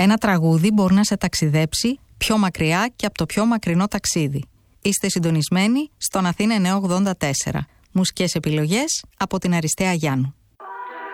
Ένα τραγούδι μπορεί να σε ταξιδέψει πιο μακριά και από το πιο μακρινό ταξίδι. Είστε συντονισμένοι στον Αθήνα 984. Μουσικές επιλογές από την Αριστεία Γιάννου.